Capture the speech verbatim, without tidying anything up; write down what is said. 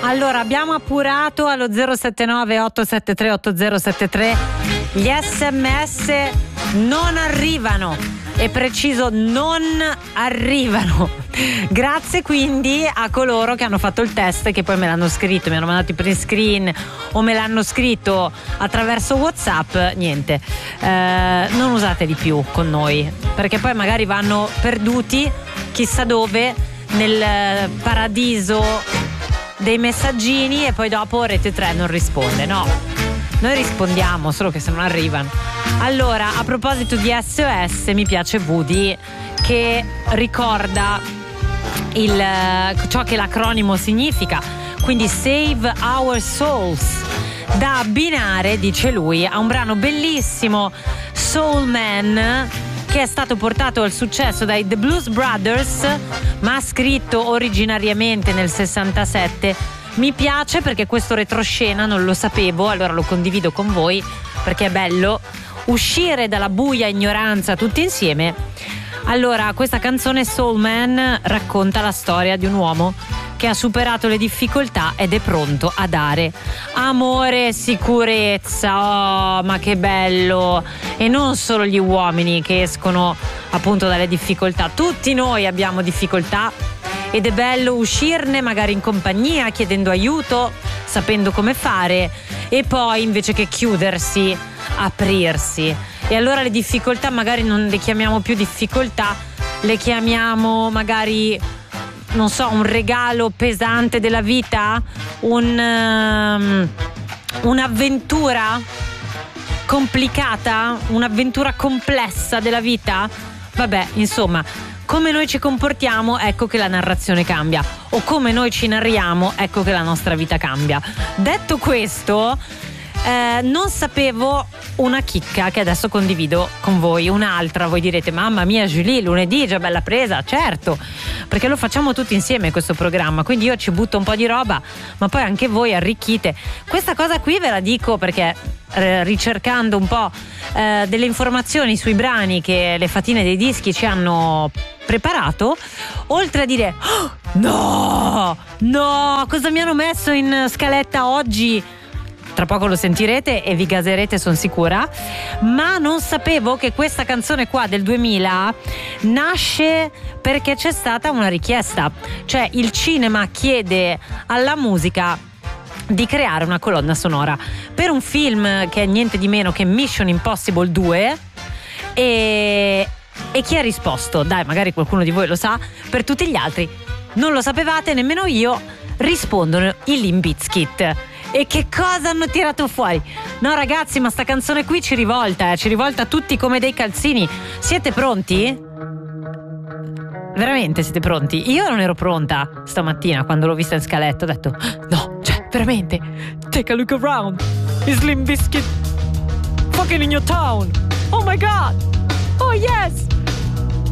Allora, abbiamo appurato allo zero sette nove otto sette tre otto zero sette tre, gli sms non arrivano. E preciso, non arrivano. Grazie quindi a coloro che hanno fatto il test e che poi me l'hanno scritto, mi hanno mandato i print screen o me l'hanno scritto attraverso WhatsApp. Niente, eh, non usateli più con noi, perché poi magari vanno perduti chissà dove nel paradiso dei messaggini e poi dopo Rete tre non risponde. No, noi rispondiamo, solo che se non arrivano. Allora, a proposito di S O S, mi piace Woody che ricorda il, ciò che l'acronimo significa, quindi Save Our Souls, da abbinare, dice lui, a un brano bellissimo, Soul Man, che è stato portato al successo dai The Blues Brothers, ma scritto originariamente nel sessantasette. Mi piace perché questo retroscena non lo sapevo, allora lo condivido con voi perché è bello uscire dalla buia ignoranza tutti insieme. Allora, questa canzone Soul Man racconta la storia di un uomo che ha superato le difficoltà ed è pronto a dare amore e sicurezza. Oh, ma che bello! E non solo gli uomini che escono appunto dalle difficoltà, tutti noi abbiamo difficoltà ed è bello uscirne magari in compagnia, chiedendo aiuto, sapendo come fare, e poi invece che chiudersi, aprirsi. E allora le difficoltà magari non le chiamiamo più difficoltà, le chiamiamo magari, non so, un regalo pesante della vita, un, um, un'avventura complicata, un'avventura complessa della vita. Vabbè, insomma, come noi ci comportiamo, ecco che la narrazione cambia, o come noi ci narriamo, ecco che la nostra vita cambia. Detto questo, eh, non sapevo una chicca che adesso condivido con voi, un'altra. Voi direte, mamma mia Julie, lunedì già bella presa. Certo, perché lo facciamo tutti insieme questo programma, quindi io ci butto un po' di roba, ma poi anche voi arricchite. Questa cosa qui ve la dico perché eh, ricercando un po' eh, delle informazioni sui brani che le fatine dei dischi ci hanno preparato, oltre a dire oh, no, no, cosa mi hanno messo in scaletta oggi? Tra poco lo sentirete e vi gaserete, sono sicura. Ma non sapevo che questa canzone qua del duemila nasce perché c'è stata una richiesta. Cioè il cinema chiede alla musica di creare una colonna sonora per un film che è niente di meno che Mission Impossible due. E, e chi ha risposto? Dai, magari qualcuno di voi lo sa. Per tutti gli altri non lo sapevate, nemmeno io. Rispondono i Limp Bizkit. E che cosa hanno tirato fuori? No ragazzi, ma sta canzone qui ci rivolta, eh, ci rivolta tutti come dei calzini. Siete pronti? Veramente siete pronti? Io non ero pronta stamattina quando l'ho vista in scaletta, ho detto no, cioè veramente, take a look around, it's Limp Bizkit fucking in your town, oh my god, oh yes.